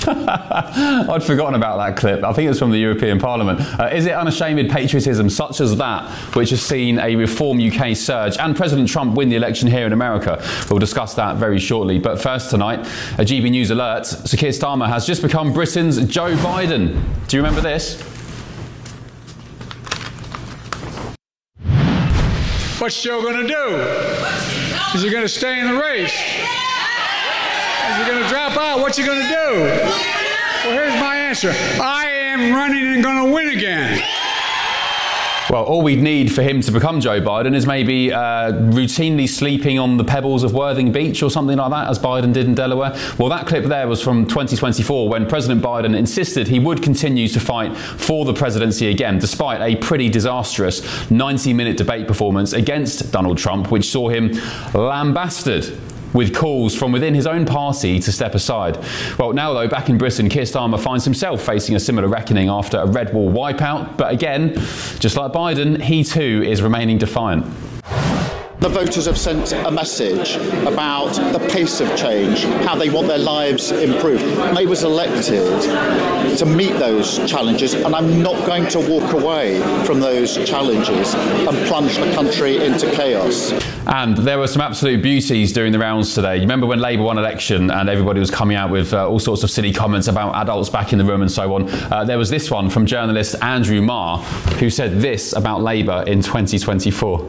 I'd forgotten about that clip. I think it's from the European Parliament. Is it unashamed patriotism such as that which has seen a Reform UK surge and President Trump win the election here in America? We'll discuss that very shortly. But first tonight, a GB News alert. Sir Keir Starmer has just become Britain's Joe Biden. Do you remember this? What's Joe going to do? Is he going to stay in the race? Is he going to drop out? What's he going to do? Well, here's my answer. I am running and going to win again. Well, all we'd need for him to become Joe Biden is maybe routinely sleeping on the pebbles of Worthing Beach or something like that, as Biden did in Delaware. Well, that clip there was from 2024 when President Biden insisted he would continue to fight for the presidency again, despite a pretty disastrous 90-minute debate performance against Donald Trump, which saw him lambasted with calls from within his own party to step aside. Well, now though, back in Britain, Keir Starmer finds himself facing a similar reckoning after a red wall wipeout. But again, just like Biden, he too is remaining defiant. The voters have sent a message about the pace of change, how they want their lives improved. May was elected to meet those challenges, and I'm not going to walk away from those challenges and plunge the country into chaos. And there were some absolute beauties during the rounds today. You remember when Labour won election and everybody was coming out with all sorts of silly comments about adults back in the room and so on. There was this one from journalist Andrew Marr, who said this about Labour in 2024.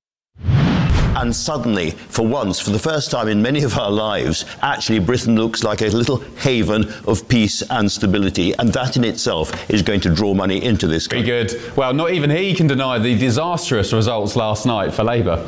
And suddenly, for once, for the first time in many of our lives, actually Britain looks like a little haven of peace and stability, and that in itself is going to draw money into this country. Very good. Well, not even he can deny the disastrous results last night for Labour.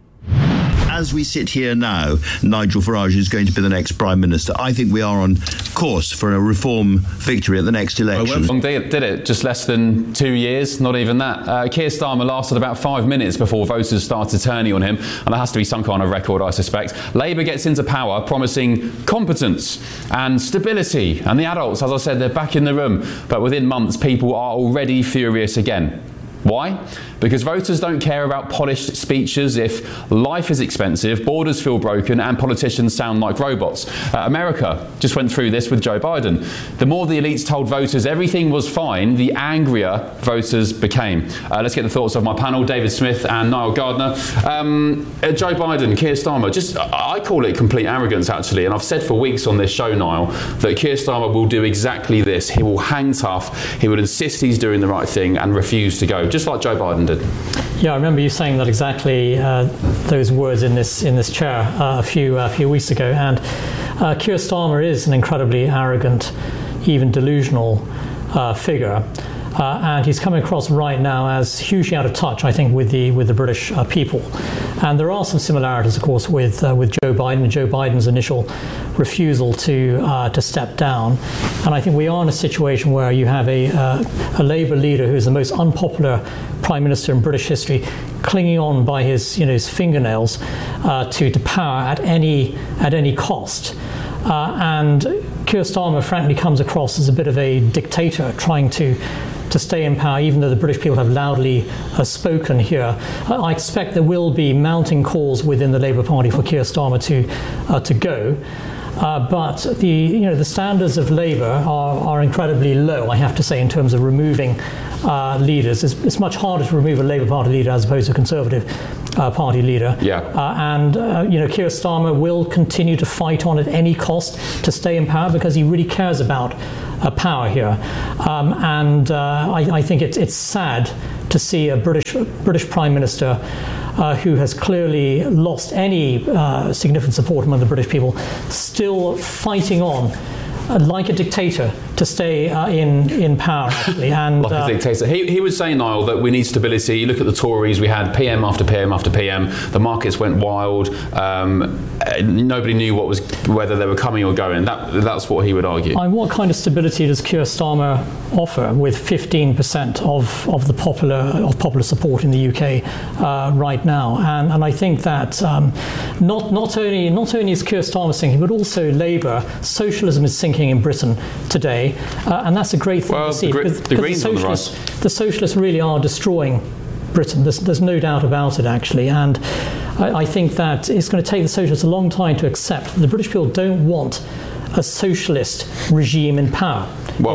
As we sit here now, Nigel Farage is going to be the next Prime Minister. I think we are on course for a Reform victory at the next election. Long did it? Just less than 2 years? Not even that. Keir Starmer lasted about 5 minutes before voters started turning on him, and there has to be some kind of record, I suspect. Labour gets into power promising competence and stability, and the adults, as I said, they're back in the room. But within months, people are already furious again. Why? Because voters don't care about polished speeches if life is expensive, borders feel broken and politicians sound like robots. America just went through this with Joe Biden. The more the elites told voters everything was fine, the angrier voters became. Let's get the thoughts of my panel, David Smith and Niall Gardner. Joe Biden, Keir Starmer, I call it complete arrogance actually, and I've said for weeks on this show, Niall, that Keir Starmer will do exactly this. He will hang tough, he will insist he's doing the right thing and refuse to go, just like Joe Biden did. Yeah, I remember you saying that exactly those words in this chair a few weeks ago. And Keir Starmer is an incredibly arrogant, even delusional figure. And he's coming across right now as hugely out of touch, I think, with the British people. And there are some similarities, of course, with Joe Biden and Joe Biden's initial refusal to step down. And I think we are in a situation where you have a Labour leader who is the most unpopular Prime Minister in British history, clinging on by his fingernails to power at any cost. And Keir Starmer, frankly, comes across as a bit of a dictator trying to stay in power, even though the British people have loudly spoken here. I expect there will be mounting calls within the Labour Party for Keir Starmer to go. But the standards of Labour are incredibly low, I have to say, in terms of removing leaders. It's much harder to remove a Labour Party leader as opposed to a Conservative Party leader. Yeah. Keir Starmer will continue to fight on at any cost to stay in power because he really cares about power here. I think it's sad to see a British Prime Minister who has clearly lost any significant support among the British people, still fighting on like a dictator to stay in power, actually. And like a dictator. He would say, Niall, that we need stability. You look at the Tories, we had PM after PM after PM. The markets went wild. Nobody knew whether they were coming or going. That's what he would argue. And what kind of stability does Keir Starmer offer with 15% of the popular support in the UK right now? And I think that not only is Keir Starmer sinking, but also Labour, socialism is sinking in Britain today, and that's a great thing to see. The Greens on the rise. The socialists really are destroying Britain. There's no doubt about it, actually. And I think that it's going to take the socialists a long time to accept that the British people don't want a socialist regime in power. Well,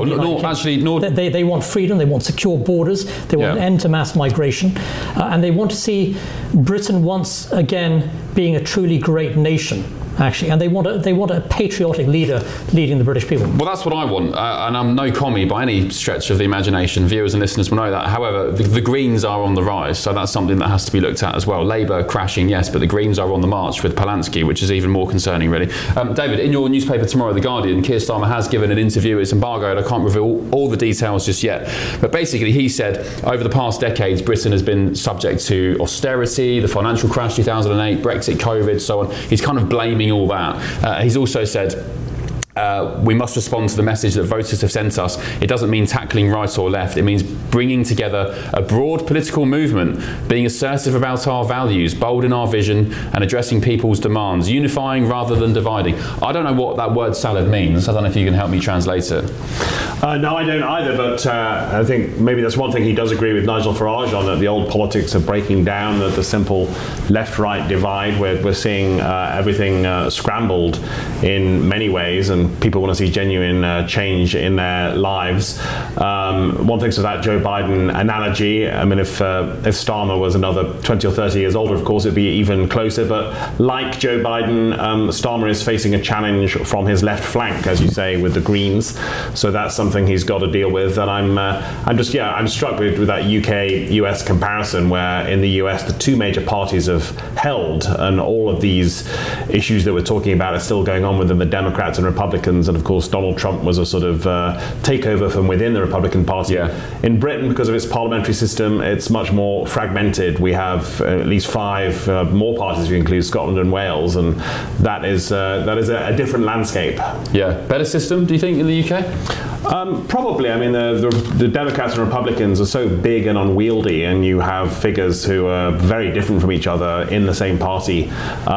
They want freedom, they want secure borders, they want an end to mass migration, and they want to see Britain once again being a truly great nation, actually, and they want a patriotic leader leading the British people. Well, that's what I want, and I'm no commie by any stretch of the imagination. Viewers and listeners will know that. However, the Greens are on the rise, so that's something that has to be looked at as well. Labour crashing, yes, but the Greens are on the march with Polanski, which is even more concerning, really. David, in your newspaper tomorrow, The Guardian, Keir Starmer has given an interview. It's embargoed. I can't reveal all the details just yet. But basically, he said over the past decades, Britain has been subject to austerity, the financial crash 2008, Brexit, COVID, so on. He's kind of blaming all that. He's also said we must respond to the message that voters have sent us. It doesn't mean tackling right or left. It means bringing together a broad political movement, being assertive about our values, bold in our vision, and addressing people's demands, unifying rather than dividing. I don't know what that word salad means. I don't know if you can help me translate it. No, I don't either, but I think maybe that's one thing he does agree with Nigel Farage on, that the old politics are breaking down, that the simple left-right divide, where we're seeing everything scrambled in many ways, and people want to see genuine change in their lives. One thinks of that Joe Biden analogy. I mean, if Starmer was another 20 or 30 years older, of course, it'd be even closer, but like Joe Biden, Starmer is facing a challenge from his left flank, as you say, with the Greens, so that's something he's got to deal with. And I'm struck with that UK-US comparison, where in the US the two major parties have held, and all of these issues that we're talking about are still going on within the Democrats and Republicans, and of course Donald Trump was a sort of takeover from within the Republican Party. Yeah. In Britain, because of its parliamentary system, it's much more fragmented. We have at least 5 more parties if you include Scotland and Wales, and that is a different landscape. Yeah, better system, do you think, in the UK? Probably. I mean, the Democrats and Republicans are so big and unwieldy, and you have figures who are very different from each other in the same party.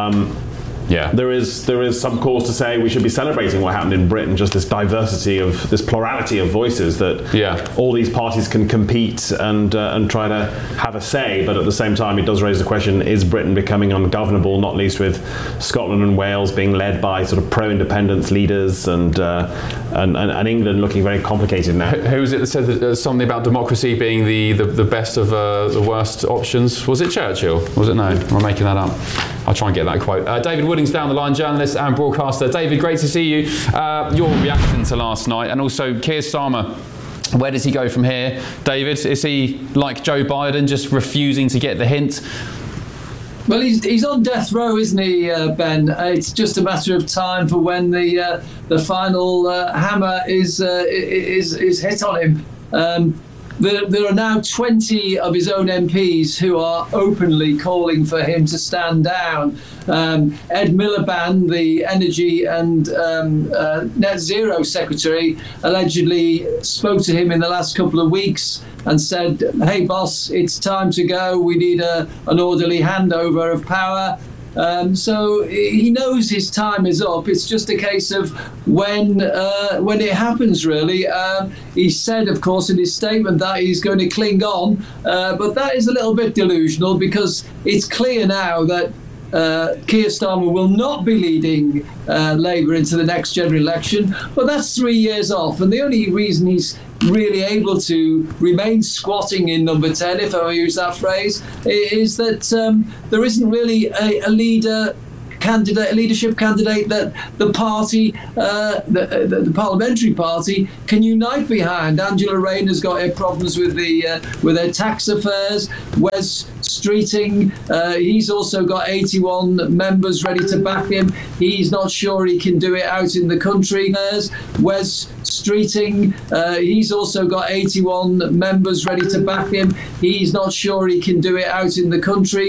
Yeah. There is some cause to say we should be celebrating what happened in Britain, just this diversity of, this plurality of voices, that all these parties can compete and try to have a say, but at the same time it does raise the question, is Britain becoming ungovernable, not least with Scotland and Wales being led by sort of pro-independence leaders, and England looking very complicated now. Who was it that said that, something about democracy being the best of the worst options? Was it Churchill? Was it? No, I'm making that up. I'll try and get that quote. David Wooding's down the line, journalist and broadcaster. David, great to see you. Your reaction to last night, and also Keir Starmer. Where does he go from here? David, is he like Joe Biden, just refusing to get the hint? Well, he's on death row, isn't he, Ben? It's just a matter of time for when the final hammer is hit on him. There are now 20 of his own MPs who are openly calling for him to stand down. Ed Miliband, the Energy and Net Zero Secretary, allegedly spoke to him in the last couple of weeks and said, "Hey, boss, it's time to go. We need an orderly handover of power." So he knows his time is up. It's just a case of when it happens, really. He said, of course, in his statement that he's going to cling on, but that is a little bit delusional, because it's clear now that Keir Starmer will not be leading Labour into the next general election, but that's 3 years off, and the only reason he's really able to remain squatting in number 10, if I use that phrase, is that there isn't really a leadership candidate that the party, the parliamentary party, can unite behind. Angela Rayner's got her problems with her tax affairs. Wes Streeting, he's also got 81 members ready to back him. He's not sure he can do it out in the country. Wes Streeting, he's also got 81 members ready to back him. He's not sure he can do it out in the country.